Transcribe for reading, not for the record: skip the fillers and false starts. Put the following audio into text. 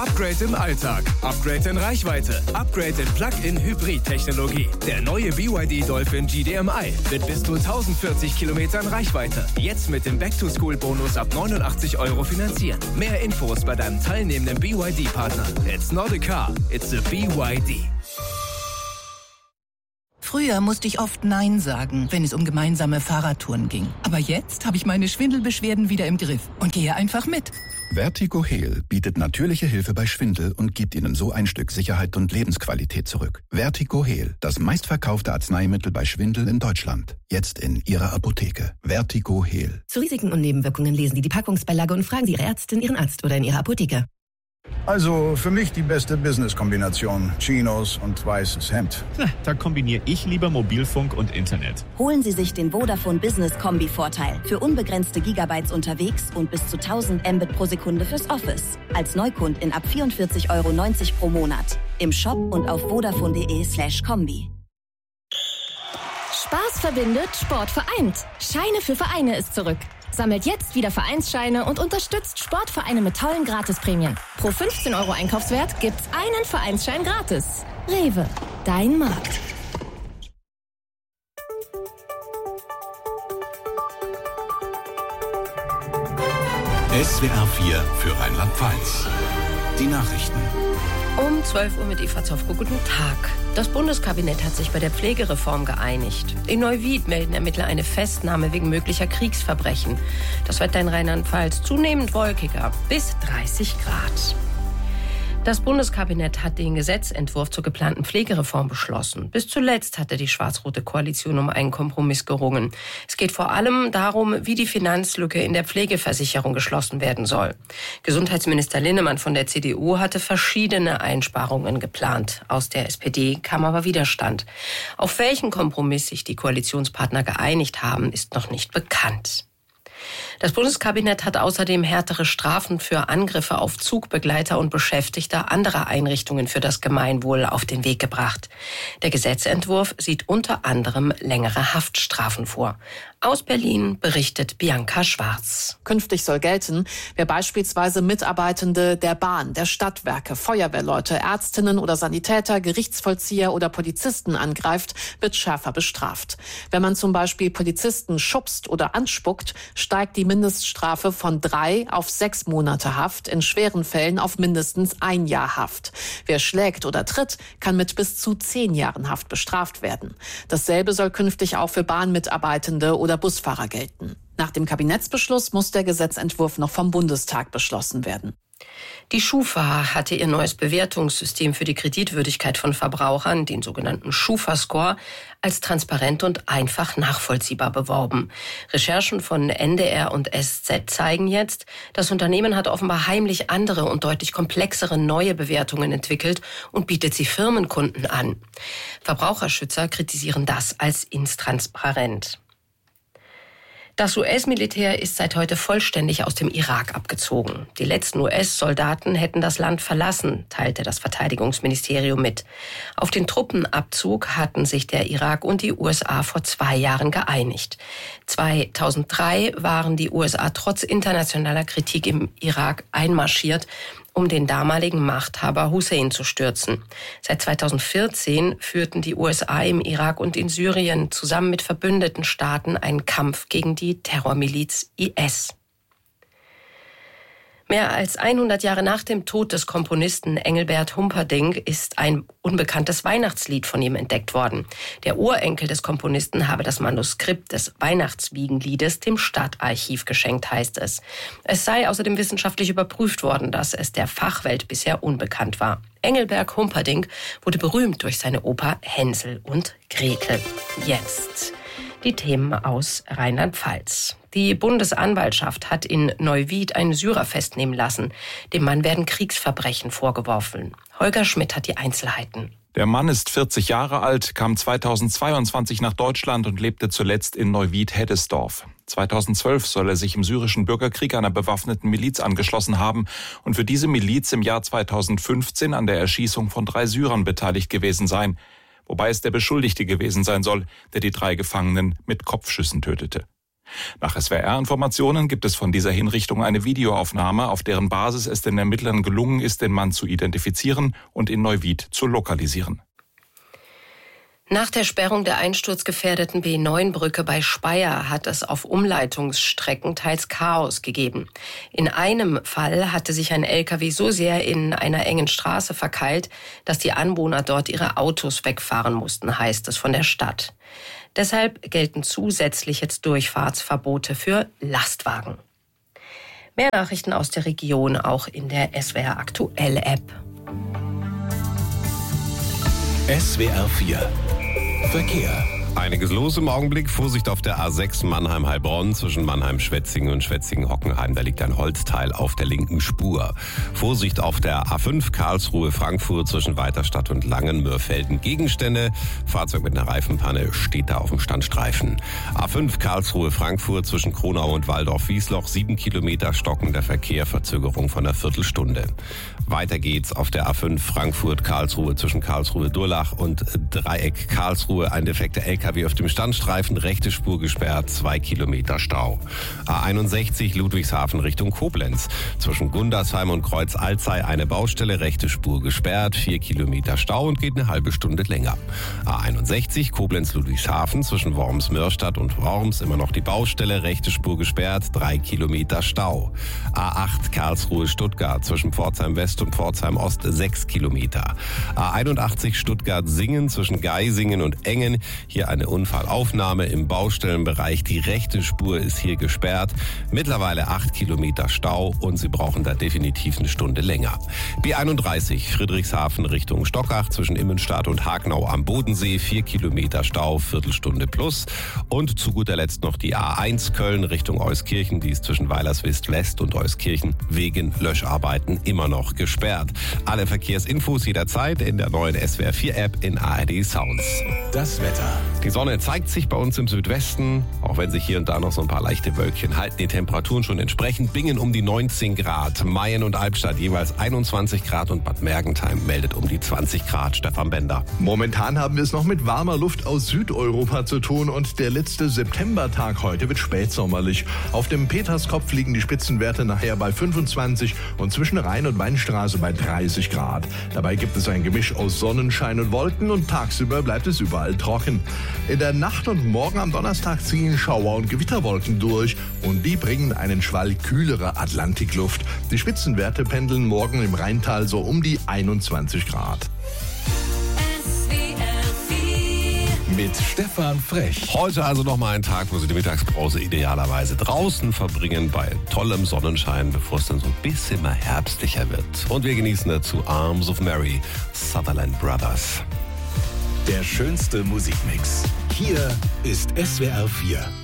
Upgrade im Alltag, Upgrade in Reichweite, Upgrade in Plug-in-Hybrid-Technologie. Der neue BYD Dolphin GDMI mit bis zu 1040 Kilometern Reichweite. Jetzt mit dem Back-to-School-Bonus ab 89 € finanzieren. Mehr Infos bei deinem teilnehmenden BYD-Partner. It's not a car, it's a BYD. Früher musste ich oft Nein sagen, wenn es um gemeinsame Fahrradtouren ging. Aber jetzt habe ich meine Schwindelbeschwerden wieder im Griff und gehe einfach mit. Vertigo Heal bietet natürliche Hilfe bei Schwindel und gibt Ihnen so ein Stück Sicherheit und Lebensqualität zurück. Vertigo Heal, das meistverkaufte Arzneimittel bei Schwindel in Deutschland. Jetzt in Ihrer Apotheke. Vertigo Heal. Zu Risiken und Nebenwirkungen lesen Sie die Packungsbeilage und fragen Sie Ihre Ärztin, Ihren Arzt oder in Ihrer Apotheke. Also für mich die beste Business-Kombination. Chinos und weißes Hemd. Da kombiniere ich lieber Mobilfunk und Internet. Holen Sie sich den Vodafone Business-Kombi-Vorteil. Für unbegrenzte Gigabytes unterwegs und bis zu 1000 Mbit pro Sekunde fürs Office. Als Neukundin ab 44,90 € pro Monat. Im Shop und auf vodafone.de/kombi. Spaß verbindet, Sport vereint. Scheine für Vereine ist zurück. Sammelt jetzt wieder Vereinsscheine und unterstützt Sportvereine mit tollen Gratisprämien. Pro 15 € Einkaufswert gibt's einen Vereinsschein gratis. Rewe, dein Markt. SWR 4 für Rheinland-Pfalz. Die Nachrichten. Um 12 Uhr mit Eva Zofko. Guten Tag. Das Bundeskabinett hat sich bei der Pflegereform geeinigt. In Neuwied melden Ermittler eine Festnahme wegen möglicher Kriegsverbrechen. Das Wetter in Rheinland-Pfalz zunehmend wolkiger, bis 30 Grad. Das Bundeskabinett hat den Gesetzentwurf zur geplanten Pflegereform beschlossen. Bis zuletzt hatte die schwarz-rote Koalition um einen Kompromiss gerungen. Es geht vor allem darum, wie die Finanzlücke in der Pflegeversicherung geschlossen werden soll. Gesundheitsminister Linnemann von der CDU hatte verschiedene Einsparungen geplant. Aus der SPD kam aber Widerstand. Auf welchen Kompromiss sich die Koalitionspartner geeinigt haben, ist noch nicht bekannt. Das Bundeskabinett hat außerdem härtere Strafen für Angriffe auf Zugbegleiter und Beschäftigte anderer Einrichtungen für das Gemeinwohl auf den Weg gebracht. Der Gesetzentwurf sieht unter anderem längere Haftstrafen vor. Aus Berlin berichtet Bianca Schwarz. Künftig soll gelten, wer beispielsweise Mitarbeitende der Bahn, der Stadtwerke, Feuerwehrleute, Ärztinnen oder Sanitäter, Gerichtsvollzieher oder Polizisten angreift, wird schärfer bestraft. Wenn man zum Beispiel Polizisten schubst oder anspuckt, steigt die Mindeststrafe von 3 auf 6 Monate Haft, in schweren Fällen auf mindestens 1 Jahr Haft. Wer schlägt oder tritt, kann mit bis zu 10 Jahren Haft bestraft werden. Dasselbe soll künftig auch für Bahnmitarbeitende oder Busfahrer gelten. Nach dem Kabinettsbeschluss muss der Gesetzentwurf noch vom Bundestag beschlossen werden. Die Schufa hatte ihr neues Bewertungssystem für die Kreditwürdigkeit von Verbrauchern, den sogenannten Schufa-Score, als transparent und einfach nachvollziehbar beworben. Recherchen von NDR und SZ zeigen jetzt, das Unternehmen hat offenbar heimlich andere und deutlich komplexere neue Bewertungen entwickelt und bietet sie Firmenkunden an. Verbraucherschützer kritisieren das als intransparent. Das US-Militär ist seit heute vollständig aus dem Irak abgezogen. Die letzten US-Soldaten hätten das Land verlassen, teilte das Verteidigungsministerium mit. Auf den Truppenabzug hatten sich der Irak und die USA vor 2 Jahren geeinigt. 2003 waren die USA trotz internationaler Kritik im Irak einmarschiert, um den damaligen Machthaber Hussein zu stürzen. Seit 2014 führten die USA im Irak und in Syrien zusammen mit verbündeten Staaten einen Kampf gegen die Terrormiliz IS. Mehr als 100 Jahre nach dem Tod des Komponisten Engelbert Humperdinck ist ein unbekanntes Weihnachtslied von ihm entdeckt worden. Der Urenkel des Komponisten habe das Manuskript des Weihnachtswiegenliedes dem Stadtarchiv geschenkt, heißt es. Es sei außerdem wissenschaftlich überprüft worden, dass es der Fachwelt bisher unbekannt war. Engelbert Humperdinck wurde berühmt durch seine Oper Hänsel und Gretel. Jetzt die Themen aus Rheinland-Pfalz. Die Bundesanwaltschaft hat in Neuwied einen Syrer festnehmen lassen. Dem Mann werden Kriegsverbrechen vorgeworfen. Holger Schmidt hat die Einzelheiten. Der Mann ist 40 Jahre alt, kam 2022 nach Deutschland und lebte zuletzt in Neuwied-Heddesdorf. 2012 soll er sich im syrischen Bürgerkrieg einer bewaffneten Miliz angeschlossen haben und für diese Miliz im Jahr 2015 an der Erschießung von 3 Syrern beteiligt gewesen sein. Wobei es der Beschuldigte gewesen sein soll, der die 3 Gefangenen mit Kopfschüssen tötete. Nach SWR-Informationen gibt es von dieser Hinrichtung eine Videoaufnahme, auf deren Basis es den Ermittlern gelungen ist, den Mann zu identifizieren und in Neuwied zu lokalisieren. Nach der Sperrung der einsturzgefährdeten B9-Brücke bei Speyer hat es auf Umleitungsstrecken teils Chaos gegeben. In einem Fall hatte sich ein LKW so sehr in einer engen Straße verkeilt, dass die Anwohner dort ihre Autos wegfahren mussten, heißt es von der Stadt. Deshalb gelten zusätzlich jetzt Durchfahrtsverbote für Lastwagen. Mehr Nachrichten aus der Region auch in der SWR Aktuell App. SWR 4 Verkehr. Einiges los im Augenblick. Vorsicht auf der A6 Mannheim-Heilbronn zwischen Mannheim-Schwetzingen und Schwetzingen-Hockenheim. Da liegt ein Holzteil auf der linken Spur. Vorsicht auf der A5 Karlsruhe-Frankfurt zwischen Weiterstadt und Langenmörfelden. Gegenstände. Fahrzeug mit einer Reifenpanne steht da auf dem Standstreifen. A5 Karlsruhe-Frankfurt zwischen Kronau und Waldorf-Wiesloch. 7 Kilometer stockender Verkehr, Verzögerung von einer Viertelstunde. Weiter geht's auf der A5 Frankfurt-Karlsruhe zwischen Karlsruhe-Durlach und Dreieck Karlsruhe. Ein defekter LKW auf dem Standstreifen, rechte Spur gesperrt, 2 Kilometer Stau. A61 Ludwigshafen Richtung Koblenz. Zwischen Gundersheim und Kreuz Alzey eine Baustelle, rechte Spur gesperrt, 4 Kilometer Stau und geht eine halbe Stunde länger. A61 Koblenz-Ludwigshafen zwischen Worms-Mörstadt und Worms immer noch die Baustelle, rechte Spur gesperrt, 3 Kilometer Stau. A8 Karlsruhe-Stuttgart zwischen Pforzheim West und Pforzheim Ost 6 Kilometer. A81 Stuttgart-Singen zwischen Geisingen und Engen. Hier eine Unfallaufnahme im Baustellenbereich. Die rechte Spur ist hier gesperrt. Mittlerweile 8 Kilometer Stau und Sie brauchen da definitiv eine Stunde länger. B31 Friedrichshafen Richtung Stockach zwischen Immenstadt und Hagnau am Bodensee. 4 Kilometer Stau, Viertelstunde plus. Und zu guter Letzt noch die A1 Köln Richtung Euskirchen. Die ist zwischen Weilerswist West und Euskirchen wegen Löscharbeiten immer noch gesperrt. Alle Verkehrsinfos jederzeit in der neuen SWR 4 App in ARD Sounds. Das Wetter. Die Sonne zeigt sich bei uns im Südwesten, auch wenn sich hier und da noch so ein paar leichte Wölkchen halten. Die Temperaturen schon entsprechend. Bingen um die 19 Grad, Mayen und Albstadt jeweils 21 Grad und Bad Mergentheim meldet um die 20 Grad. Stefan Bender. Momentan haben wir es noch mit warmer Luft aus Südeuropa zu tun und der letzte Septembertag heute wird spätsommerlich. Auf dem Peterskopf liegen die Spitzenwerte nachher bei 25 und zwischen Rhein- und Weinstraße bei 30 Grad. Dabei gibt es ein Gemisch aus Sonnenschein und Wolken und tagsüber bleibt es überall trocken. In der Nacht und morgen am Donnerstag ziehen Schauer- und Gewitterwolken durch und die bringen einen Schwall kühlere Atlantikluft. Die Spitzenwerte pendeln morgen im Rheintal so um die 21 Grad. Mit Stefan Frech. Heute also nochmal ein Tag, wo Sie die Mittagspause idealerweise draußen verbringen, bei tollem Sonnenschein, bevor es dann so ein bisschen mal herbstlicher wird. Und wir genießen dazu Arms of Mary, Sutherland Brothers. Der schönste Musikmix. Hier ist SWR 4.